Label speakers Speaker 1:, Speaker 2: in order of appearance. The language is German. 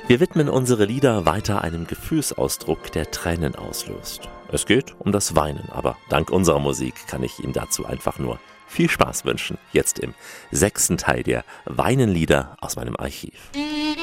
Speaker 1: Wir widmen unsere Lieder weiter einem Gefühlsausdruck, der Tränen auslöst. Es geht um das Weinen, aber dank unserer Musik kann ich Ihnen dazu einfach nur viel Spaß wünschen. Jetzt im 6. Teil der Weinenlieder aus meinem Archiv.